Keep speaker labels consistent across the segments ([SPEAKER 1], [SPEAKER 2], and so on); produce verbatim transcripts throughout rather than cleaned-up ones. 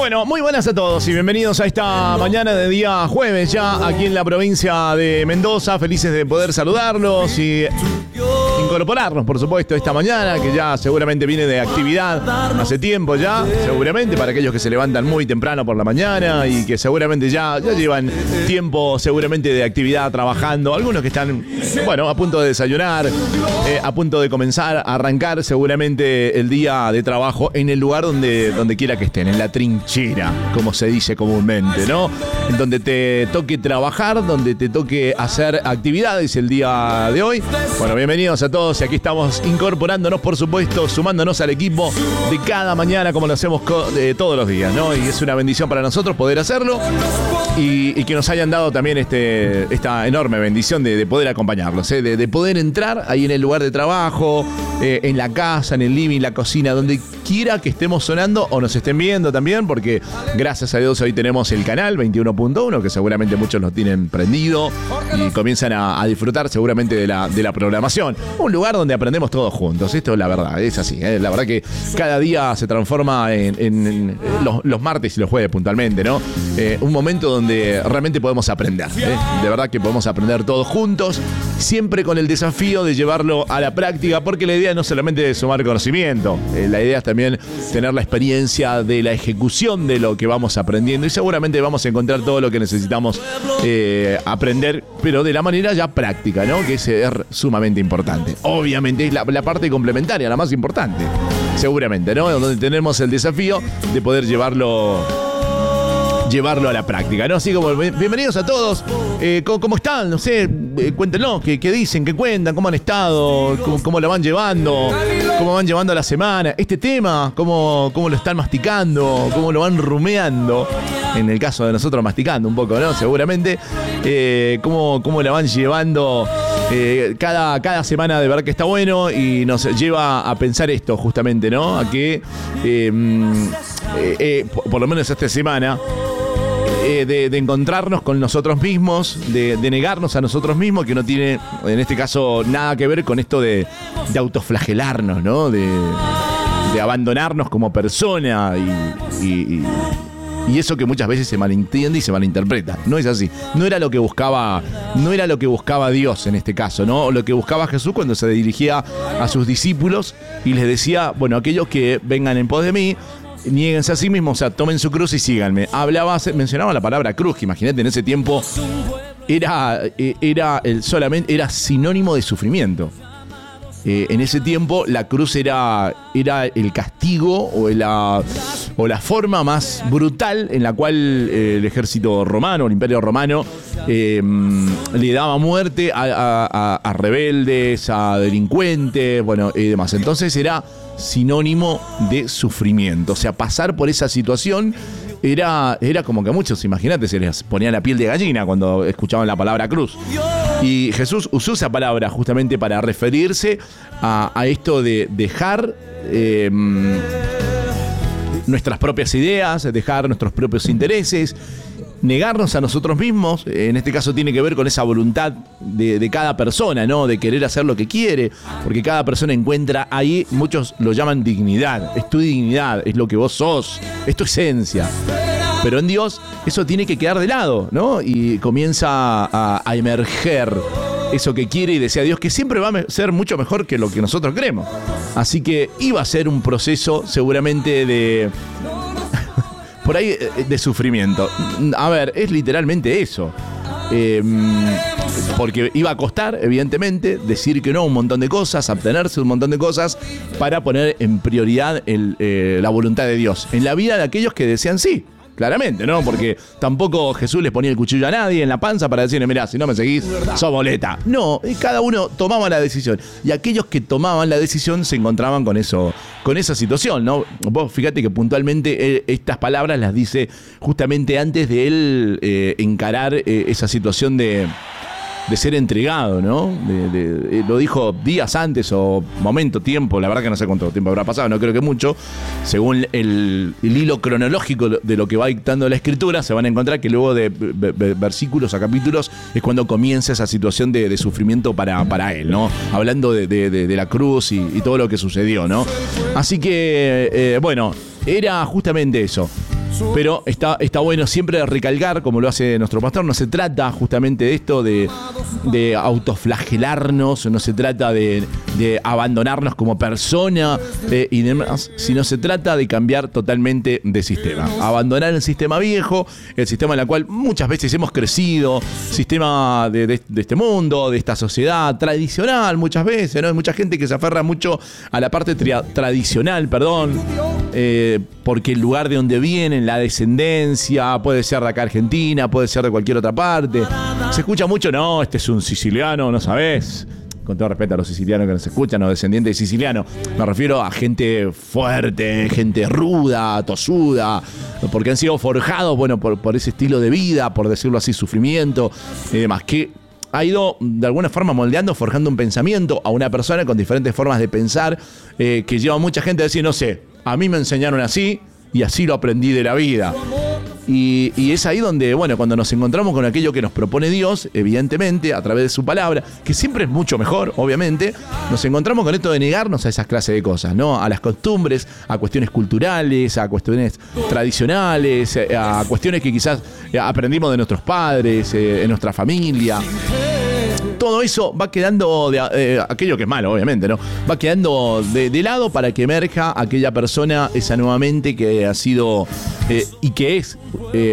[SPEAKER 1] Bueno, muy buenas a todos y bienvenidos a esta mañana de día jueves ya aquí en la provincia de Mendoza. Felices de poder saludarlos y incorporarnos, por supuesto, esta mañana que ya seguramente viene de actividad hace tiempo ya, seguramente para aquellos que se levantan muy temprano por la mañana y que seguramente ya, ya llevan tiempo seguramente de actividad trabajando. Algunos que están, bueno, a punto de desayunar, eh, a punto de comenzar a arrancar seguramente el día de trabajo en el lugar donde, donde quiera que estén, en la trinchera, como se dice comúnmente, ¿no? En donde te toque trabajar, donde te toque hacer actividades el día de hoy. Bueno, bienvenidos a todos y aquí estamos incorporándonos, por supuesto, sumándonos al equipo de cada mañana como lo hacemos co- de todos los días, ¿no? Y es una bendición para nosotros poder hacerlo y, y que nos hayan dado también este, esta enorme bendición de, de poder acompañarlos, ¿eh? de, de poder entrar ahí en el lugar de trabajo, eh, en la casa, en el living, la cocina, donde quiera que estemos sonando o nos estén viendo también, porque gracias a Dios hoy tenemos el canal veintiuno punto uno, que seguramente muchos lo tienen prendido y comienzan a, a disfrutar seguramente de la, de la programación. Un lugar donde aprendemos todos juntos, esto es la verdad, es así, ¿eh? La verdad que cada día se transforma en, en, en los, los martes y los jueves puntualmente, ¿no? Eh, un momento donde realmente podemos aprender, ¿eh? De verdad que podemos aprender todos juntos, siempre con el desafío de llevarlo a la práctica, porque la idea no solamente es sumar conocimiento, eh, la idea es también tener la experiencia de la ejecución de lo que vamos aprendiendo y seguramente vamos a encontrar todo lo que necesitamos eh, aprender, pero de la manera ya práctica, ¿no? Que es, es sumamente importante. Obviamente es la, la parte complementaria, la más importante, seguramente, ¿no? Donde tenemos el desafío de poder llevarlo llevarlo a la práctica, ¿no? Así como bienvenidos a todos. Eh, ¿cómo, ¿Cómo están? No sé, eh, cuéntenos, ¿qué, qué dicen? ¿Qué cuentan? ¿Cómo han estado? ¿Cómo, cómo lo van llevando? ¿Cómo van llevando la semana? Este tema, ¿cómo, cómo lo están masticando? ¿Cómo lo van rumeando? En el caso de nosotros masticando un poco, ¿no? Seguramente. Eh, ¿cómo, ¿Cómo la van llevando? Eh, cada, cada semana de verdad que está bueno y nos lleva a pensar esto justamente, ¿no? A que eh, eh, eh, por, por lo menos esta semana eh, de, de encontrarnos con nosotros mismos, de, de negarnos a nosotros mismos, que no tiene en este caso nada que ver con esto de, de autoflagelarnos, ¿no? De, de abandonarnos como persona y, y, y Y eso que muchas veces se malentiende y se malinterpreta. No es así. No era lo que buscaba, no era lo que buscaba Dios en este caso, ¿no? O lo que buscaba Jesús cuando se dirigía a sus discípulos y les decía, bueno, aquellos que vengan en pos de mí, niéguense a sí mismos, o sea, tomen su cruz y síganme. Hablaba, mencionaba la palabra cruz, que imagínate en ese tiempo era, era el solamente, era sinónimo de sufrimiento. Eh, en ese tiempo la cruz era, era el castigo o la, o la forma más brutal en la cual eh, el ejército romano, el imperio romano, eh, le daba muerte a, a, a rebeldes, a delincuentes, bueno, y demás. Entonces era sinónimo de sufrimiento. O sea, pasar por esa situación Era, era como que a muchos, imagínate, se les ponía la piel de gallina cuando escuchaban la palabra cruz. Y Jesús usó esa palabra justamente para referirse a, a esto de dejar eh, nuestras propias ideas, dejar nuestros propios intereses, negarnos a nosotros mismos. En este caso tiene que ver con esa voluntad de, de cada persona, ¿no? De querer hacer lo que quiere, porque cada persona encuentra ahí, muchos lo llaman dignidad. Es tu dignidad, es lo que vos sos, es tu esencia. Pero en Dios eso tiene que quedar de lado, ¿no? Y comienza a, a emerger eso que quiere y desea Dios, que siempre va a ser mucho mejor que lo que nosotros creemos. Así que iba a ser un proceso seguramente de... por ahí de sufrimiento. A ver, es literalmente eso. Eh, porque iba a costar, evidentemente, decir que no a un montón de cosas, abstenerse de un montón de cosas, para poner en prioridad el, eh, la voluntad de Dios en la vida de aquellos que desean sí. Claramente, ¿no? Porque tampoco Jesús les ponía el cuchillo a nadie en la panza para decirle, mirá, si no me seguís, sos boleta. No, cada uno tomaba la decisión. Y aquellos que tomaban la decisión se encontraban con eso, con esa situación, ¿no? Vos fíjate que puntualmente él, estas palabras las dice justamente antes de él eh, encarar eh, esa situación de... de ser entregado, ¿no? De, de, de, lo dijo días antes o momento, tiempo, la verdad que no sé cuánto tiempo habrá pasado, no creo que mucho. Según el, el hilo cronológico de lo que va dictando la escritura, se van a encontrar que luego de, de, de versículos a capítulos es cuando comienza esa situación de, de sufrimiento para, para él, ¿no? Hablando de, de, de, de la cruz y, y todo lo que sucedió, ¿no? Así que, eh, bueno, era justamente eso. Pero está, está bueno siempre recalcar, como lo hace nuestro pastor, no se trata justamente de esto, de, de autoflagelarnos, no se trata de, de abandonarnos como persona eh, y demás, sino se trata de cambiar totalmente de sistema. Abandonar el sistema viejo, el sistema en el cual muchas veces hemos crecido, sistema de, de, de este mundo, de esta sociedad tradicional muchas veces, ¿no? Hay mucha gente que se aferra mucho a la parte tra- tradicional, perdón, eh, porque el lugar de donde vienen, la descendencia, puede ser de acá Argentina, puede ser de cualquier otra parte. Se escucha mucho, no, este es un siciliano, no sabés. Con todo respeto a los sicilianos que nos escuchan, o descendientes de sicilianos, me refiero a gente fuerte, gente ruda, tosuda, porque han sido forjados, bueno, por, por ese estilo de vida, por decirlo así, sufrimiento y demás, que ha ido de alguna forma moldeando, forjando un pensamiento a una persona con diferentes formas de pensar, eh, que lleva a mucha gente a decir, no sé, a mí me enseñaron así y así lo aprendí de la vida. Y, y es ahí donde, bueno, cuando nos encontramos con aquello que nos propone Dios, evidentemente, a través de su palabra, que siempre es mucho mejor, obviamente, nos encontramos con esto de negarnos a esas clases de cosas, ¿no? A las costumbres, a cuestiones culturales, a cuestiones tradicionales, a cuestiones que quizás aprendimos de nuestros padres, eh, en nuestra familia. Todo eso va quedando, de, eh, aquello que es malo, obviamente, ¿no? Va quedando de, de lado para que emerja aquella persona, esa nuevamente que ha sido eh, y que es eh,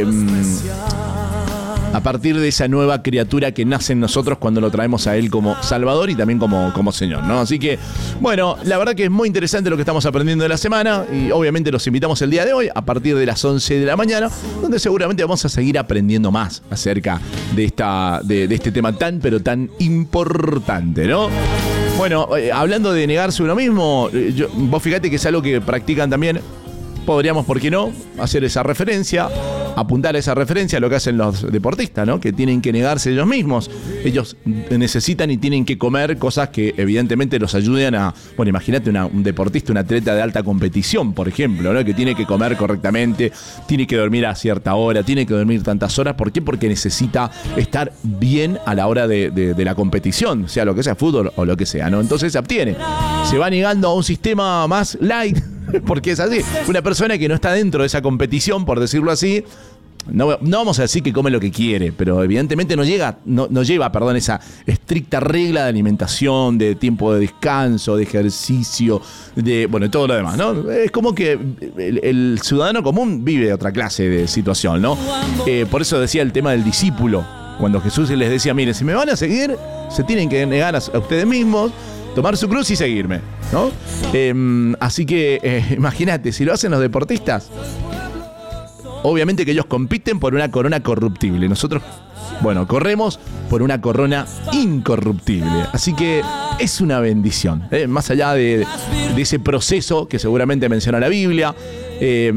[SPEAKER 1] a partir de esa nueva criatura que nace en nosotros cuando lo traemos a Él como Salvador y también como, como Señor, ¿no? Así que, bueno, la verdad que es muy interesante lo que estamos aprendiendo de la semana y obviamente los invitamos el día de hoy a partir de las once de la mañana, donde seguramente vamos a seguir aprendiendo más acerca de, esta, de, de este tema tan, pero tan importante, ¿no? Bueno, eh, hablando de negarse uno mismo, eh, yo, vos fíjate que es algo que practican también. Podríamos, ¿por qué no?, hacer esa referencia, apuntar a esa referencia a lo que hacen los deportistas, ¿no? Que tienen que negarse ellos mismos. Ellos necesitan y tienen que comer cosas que evidentemente los ayuden a... Bueno, imagínate una, un deportista, un atleta de alta competición, por ejemplo, ¿no? Que tiene que comer correctamente, tiene que dormir a cierta hora, tiene que dormir tantas horas. ¿Por qué? Porque necesita estar bien a la hora de, de, de la competición, sea lo que sea, fútbol o lo que sea, ¿no? Entonces se abstiene. Se va negando a un sistema más light, porque es así. Una persona que no está dentro de esa competición, por decirlo así, no, no vamos a decir que come lo que quiere, pero evidentemente no llega, no, no lleva, perdón, esa estricta regla de alimentación, de tiempo de descanso, de ejercicio, de, bueno, todo lo demás, ¿no? Es como que el, el ciudadano común vive otra clase de situación, ¿no? Eh, por eso decía el tema del discípulo, cuando Jesús les decía, miren, si me van a seguir, se tienen que negar a, a ustedes mismos, tomar su cruz y seguirme, ¿no? Eh, así que eh, imagínate, si lo hacen los deportistas, obviamente que ellos compiten por una corona corruptible. Nosotros, bueno, corremos por una corona incorruptible. Así que es una bendición, ¿eh? Más allá de, de ese proceso que seguramente menciona la Biblia, eh,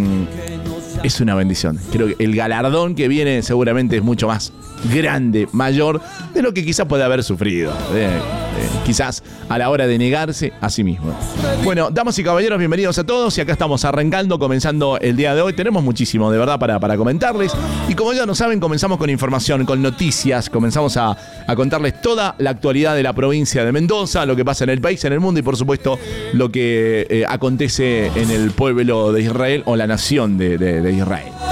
[SPEAKER 1] es una bendición. Creo que el galardón que viene seguramente es mucho más grande, mayor de lo que quizás puede haber sufrido, eh, eh, quizás a la hora de negarse a sí mismo. Bueno, damas y caballeros, bienvenidos a todos y acá estamos arrancando, comenzando el día de hoy. Tenemos muchísimo de verdad para, para comentarles y como ya no saben, comenzamos con información, con noticias, comenzamos a, a contarles toda la actualidad de la provincia de Mendoza, lo que pasa en el país, en el mundo y por supuesto lo que eh, acontece en el pueblo de Israel o la nación de, de, de Israel.